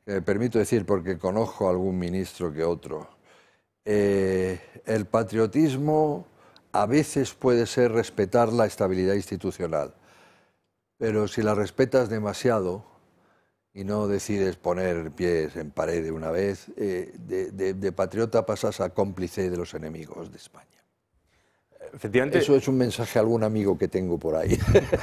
que me permito decir porque conozco a algún ministro que otro. El patriotismo a veces puede ser respetar la estabilidad institucional, pero si la respetas demasiado y no decides poner pies en pared de una vez, de patriota pasas a cómplice de los enemigos de España. Efectivamente, eso es un mensaje a algún amigo que tengo por ahí.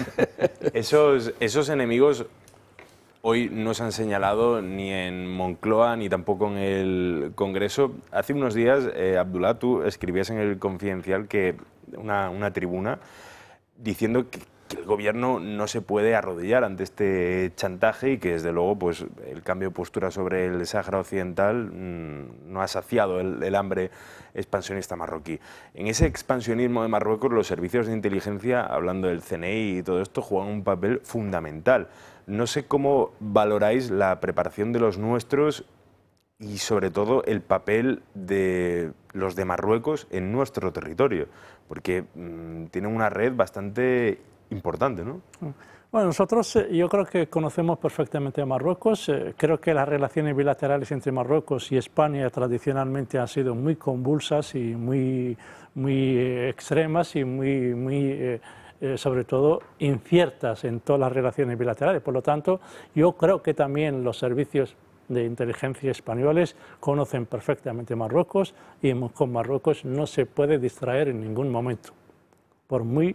Esos enemigos hoy no se han señalado ni en Moncloa ni tampoco en el Congreso. Hace unos días, Abdullah, tú escribías en el Confidencial que una tribuna diciendo que el gobierno no se puede arrodillar ante este chantaje y que desde luego pues, el cambio de postura sobre el Sáhara Occidental no ha saciado el hambre expansionista marroquí. En ese expansionismo de Marruecos los servicios de inteligencia, hablando del CNI y todo esto, juegan un papel fundamental. No sé cómo valoráis la preparación de los nuestros y sobre todo el papel de los de Marruecos en nuestro territorio, porque tienen una red bastante importante, ¿no? Bueno, nosotros yo creo que conocemos perfectamente a Marruecos. Creo que las relaciones bilaterales entre Marruecos y España tradicionalmente han sido muy convulsas y muy extremas y sobre todo inciertas en todas las relaciones bilaterales. Por lo tanto, yo creo que también los servicios de inteligencia españoles conocen perfectamente Marruecos y con Marruecos no se puede distraer en ningún momento, por muy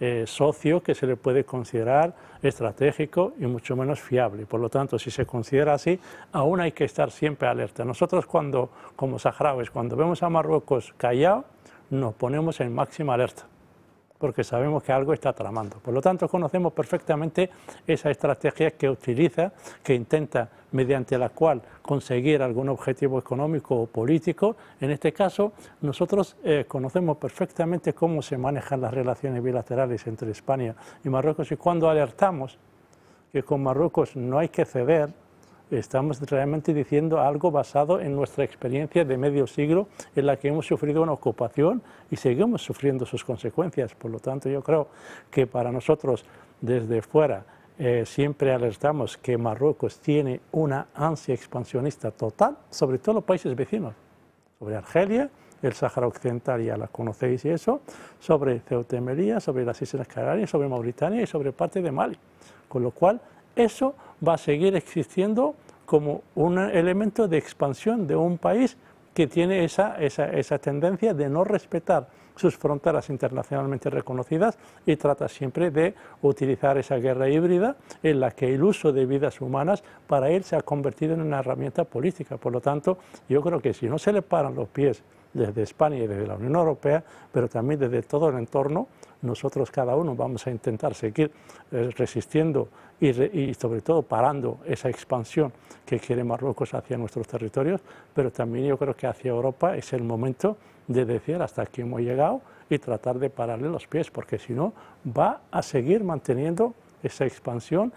socio que se le puede considerar estratégico y mucho menos fiable. Por lo tanto, si se considera así, aún hay que estar siempre alerta. Nosotros como saharauis, cuando vemos a Marruecos callado, nos ponemos en máxima alerta, porque sabemos que algo está tramando. Por lo tanto, conocemos perfectamente esa estrategia que utiliza, que intenta, mediante la cual conseguir algún objetivo económico o político. En este caso, nosotros conocemos perfectamente cómo se manejan las relaciones bilaterales entre España y Marruecos, y cuando alertamos que con Marruecos no hay que ceder, estamos realmente diciendo algo basado en nuestra experiencia de medio siglo en la que hemos sufrido una ocupación y seguimos sufriendo sus consecuencias. Por lo tanto, yo creo que para nosotros desde fuera siempre alertamos que Marruecos tiene una ansia expansionista total sobre todos los países vecinos, sobre Argelia, el Sáhara Occidental ya la conocéis y eso, sobre Ceuta y Melilla, sobre las Islas Canarias, sobre Mauritania y sobre parte de Mali. Con lo cual, eso va a seguir existiendo como un elemento de expansión de un país que tiene esa tendencia de no respetar sus fronteras internacionalmente reconocidas y trata siempre de utilizar esa guerra híbrida en la que el uso de vidas humanas para él se ha convertido en una herramienta política. Por lo tanto, yo creo que si no se le paran los pies desde España y desde la Unión Europea, pero también desde todo el entorno, nosotros cada uno vamos a intentar seguir resistiendo y sobre todo parando esa expansión que quiere Marruecos hacia nuestros territorios, pero también yo creo que hacia Europa es el momento de decir hasta aquí hemos llegado y tratar de pararle los pies, porque si no va a seguir manteniendo esa expansión,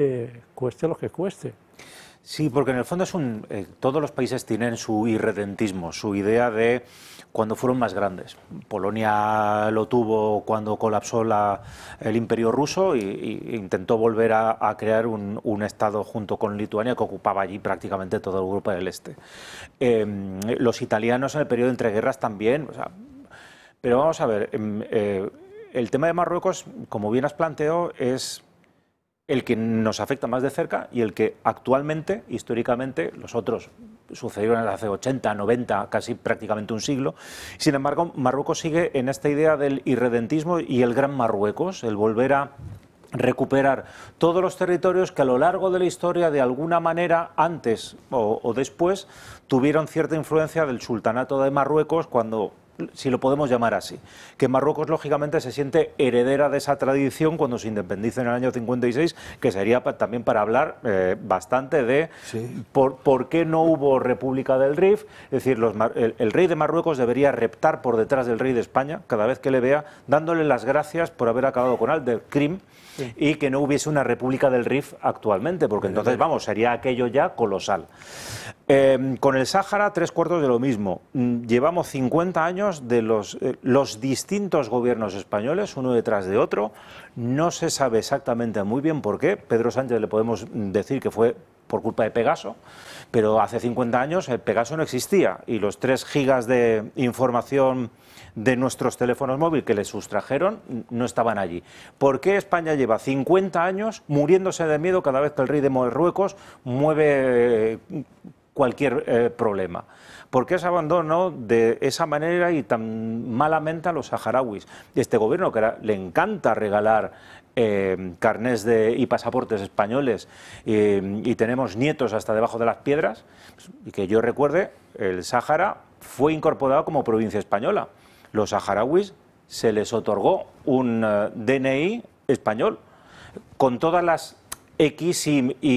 cueste lo que cueste. Sí, porque en el fondo todos los países tienen su irredentismo, su idea de cuando fueron más grandes. Polonia lo tuvo cuando colapsó el Imperio ruso e intentó volver a crear un Estado junto con Lituania que ocupaba allí prácticamente toda Europa del Este. Los italianos en el periodo de entreguerras también. Pero vamos a ver, el tema de Marruecos, como bien has planteado, es el que nos afecta más de cerca y el que actualmente, históricamente, los otros sucedieron hace 80, 90, casi prácticamente un siglo. Sin embargo, Marruecos sigue en esta idea del irredentismo y el Gran Marruecos, el volver a recuperar todos los territorios que a lo largo de la historia, de alguna manera, antes o después, tuvieron cierta influencia del sultanato de Marruecos cuando, si lo podemos llamar así, que Marruecos lógicamente se siente heredera de esa tradición cuando se independiza en el año 56, que sería también para hablar bastante de por qué no hubo República del Rif. Es decir, el rey de Marruecos debería reptar por detrás del rey de España cada vez que le vea, dándole las gracias por haber acabado con el Krim y que no hubiese una República del Rif actualmente, porque entonces, vamos, sería aquello ya colosal. Con el Sáhara, 3/4 de lo mismo. Llevamos 50 años de los distintos gobiernos españoles, uno detrás de otro. No se sabe exactamente muy bien por qué. Pedro Sánchez le podemos decir que fue por culpa de Pegaso, pero hace 50 años el Pegaso no existía y los 3 gigas de información de nuestros teléfonos móviles que le sustrajeron no estaban allí. ¿Por qué España lleva 50 años muriéndose de miedo cada vez que el rey de Marruecos mueve cualquier problema? ¿Por qué se abandonó de esa manera y tan malamente a los saharauis? Este gobierno que le encanta regalar carnés y pasaportes españoles y tenemos nietos hasta debajo de las piedras, y que yo recuerde, el Sáhara fue incorporado como provincia española. Los saharauis se les otorgó un DNI español con todas las X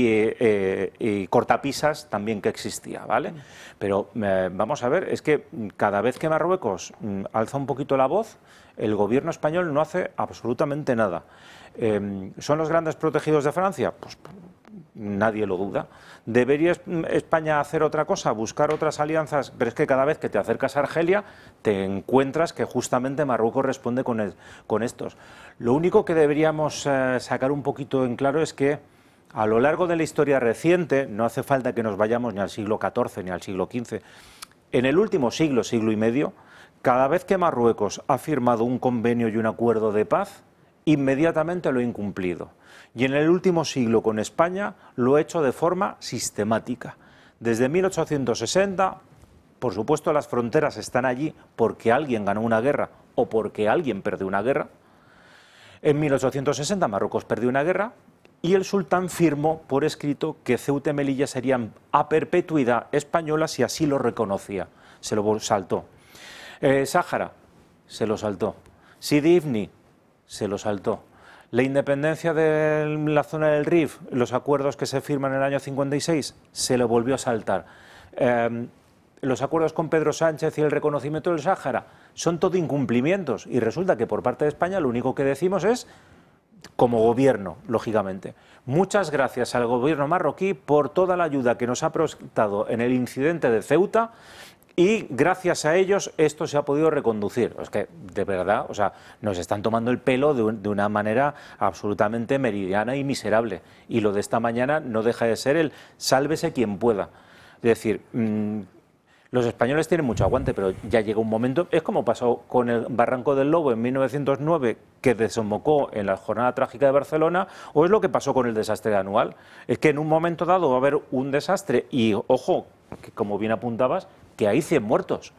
y cortapisas también que existía, ¿vale? Pero vamos a ver, es que cada vez que Marruecos alza un poquito la voz, el gobierno español no hace absolutamente nada. ¿Son los grandes protegidos de Francia? Pues nadie lo duda. ¿Debería España hacer otra cosa, buscar otras alianzas? Pero es que cada vez que te acercas a Argelia te encuentras que justamente Marruecos responde con estos. Lo único que deberíamos sacar un poquito en claro es que a lo largo de la historia reciente, no hace falta que nos vayamos ni al siglo XIV ni al siglo XV, en el último siglo, siglo y medio, cada vez que Marruecos ha firmado un convenio y un acuerdo de paz, inmediatamente lo ha incumplido. Y en el último siglo con España lo ha hecho de forma sistemática. Desde 1860, por supuesto, las fronteras están allí porque alguien ganó una guerra o porque alguien perdió una guerra. En 1860 Marruecos perdió una guerra y el sultán firmó por escrito que Ceuta y Melilla serían a perpetuidad españolas si así lo reconocía. Se lo saltó. Sáhara, se lo saltó. Sidi Ifni, se lo saltó. La independencia de la zona del Rif, los acuerdos que se firman en el año 56, se lo volvió a saltar. Los acuerdos con Pedro Sánchez y el reconocimiento del Sáhara son todo incumplimientos y resulta que por parte de España lo único que decimos es, como gobierno, lógicamente, muchas gracias al gobierno marroquí por toda la ayuda que nos ha prestado en el incidente de Ceuta y gracias a ellos esto se ha podido reconducir. Es que, de verdad, o sea, nos están tomando el pelo de una manera absolutamente meridiana y miserable. Y lo de esta mañana no deja de ser el sálvese quien pueda. Es decir, los españoles tienen mucho aguante, pero ya llega un momento, es como pasó con el Barranco del Lobo en 1909, que desembocó en la jornada trágica de Barcelona, o es lo que pasó con el desastre anual. Es que en un momento dado va a haber un desastre y, ojo, que como bien apuntabas, que hay 100 muertos.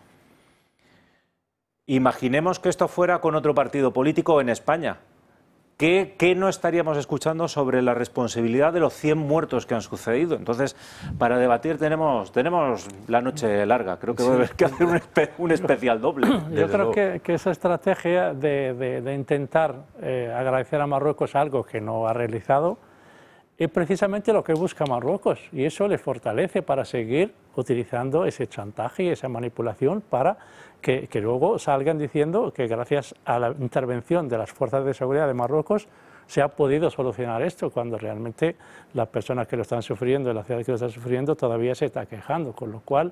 Imaginemos que esto fuera con otro partido político en España. ¿Qué no estaríamos escuchando sobre la responsabilidad de los 100 muertos que han sucedido? Entonces, para debatir tenemos la noche larga. Creo que va a haber que hacer un especial doble. Yo creo que esa estrategia de intentar agradecer a Marruecos algo que no ha realizado es precisamente lo que busca Marruecos y eso le fortalece para seguir utilizando ese chantaje y esa manipulación para que luego salgan diciendo que gracias a la intervención de las fuerzas de seguridad de Marruecos se ha podido solucionar esto, cuando realmente las personas que lo están sufriendo, la ciudad que lo está sufriendo, todavía se está quejando, con lo cual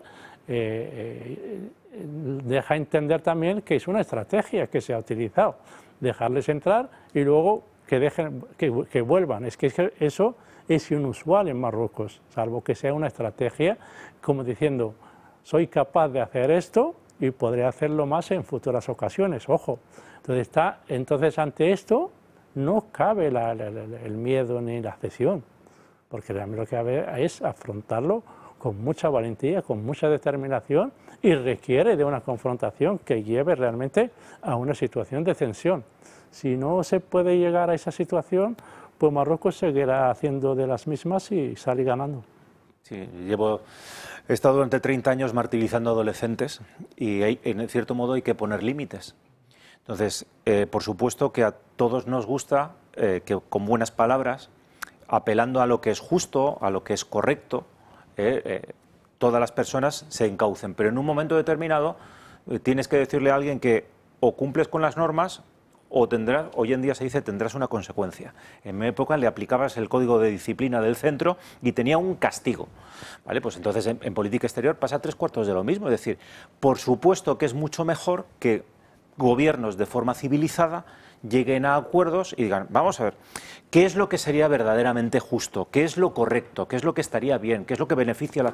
deja entender también que es una estrategia que se ha utilizado, dejarles entrar y luego que vuelvan. Es que eso es inusual en Marruecos, salvo que sea una estrategia como diciendo, soy capaz de hacer esto y podré hacerlo más en futuras ocasiones, ojo. Entonces ante esto no cabe el miedo ni la cesión, porque realmente lo que cabe es afrontarlo con mucha valentía, con mucha determinación y requiere de una confrontación que lleve realmente a una situación de tensión. Si no se puede llegar a esa situación, pues Marruecos seguirá haciendo de las mismas y sale ganando. Sí, he estado durante 30 años martirizando adolescentes y en cierto modo hay que poner límites. Entonces, por supuesto que a todos nos gusta que con buenas palabras, apelando a lo que es justo, a lo que es correcto, todas las personas se encaucen. Pero en un momento determinado tienes que decirle a alguien que o cumples con las normas o tendrás, hoy en día se dice tendrás una consecuencia. En mi época le aplicabas el código de disciplina del centro y tenía un castigo. ¿Vale? Pues entonces en política exterior pasa 3/4 de lo mismo. Es decir, por supuesto que es mucho mejor que gobiernos de forma civilizada lleguen a acuerdos y digan, vamos a ver, ¿qué es lo que sería verdaderamente justo? ¿Qué es lo correcto? ¿Qué es lo que estaría bien? ¿Qué es lo que beneficia a la